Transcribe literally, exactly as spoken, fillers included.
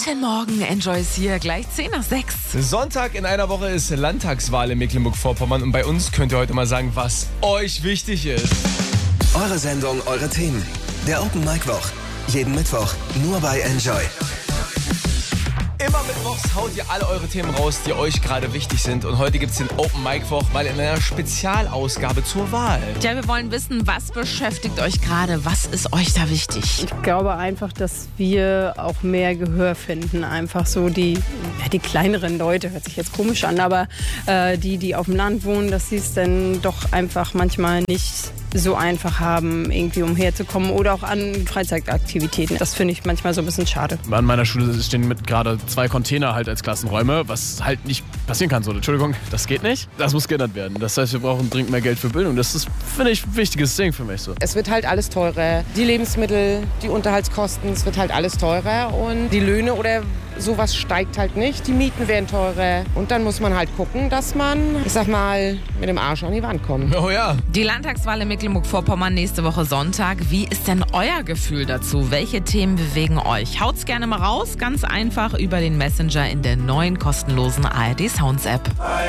Guten Morgen, Enjoy ist hier, gleich zehn nach sechs. Sonntag in einer Woche ist Landtagswahl in Mecklenburg-Vorpommern und bei uns könnt ihr heute mal sagen, was euch wichtig ist. Eure Sendung, eure Themen. Der Open Mic Woch. Jeden Mittwoch nur bei Enjoy. Immer mittwochs haut ihr alle eure Themen raus, die euch gerade wichtig sind. Und heute gibt es den Open Mic Woch, mal in einer Spezialausgabe zur Wahl. Ja, wir wollen wissen, was beschäftigt euch gerade? Was ist euch da wichtig? Ich glaube einfach, dass wir auch mehr Gehör finden. Einfach so die, ja, die kleineren Leute, hört sich jetzt komisch an, aber äh, die, die auf dem Land wohnen, dass sie es dann doch einfach manchmal nicht so einfach haben, irgendwie umherzukommen oder auch an Freizeitaktivitäten. Das finde ich manchmal so ein bisschen schade. An meiner Schule stehen mit gerade zwei Container halt als Klassenräume, was halt nicht passieren kann. So, Entschuldigung, das geht nicht. Das muss geändert werden. Das heißt, wir brauchen dringend mehr Geld für Bildung. Das ist, finde ich, ein wichtiges Ding für mich so. Es wird halt alles teurer. Die Lebensmittel, die Unterhaltskosten, es wird halt alles teurer und die Löhne oder sowas steigt halt nicht. Die Mieten werden teurer und dann muss man halt gucken, dass man, ich sag mal, mit dem Arsch an die Wand kommt. Oh ja. Die Landtagswahl in Mecklenburg-Vorpommern nächste Woche Sonntag. Wie ist denn euer Gefühl dazu? Welche Themen bewegen euch? Haut's gerne mal raus, ganz einfach über den Messenger in der neuen kostenlosen A R D Sounds App.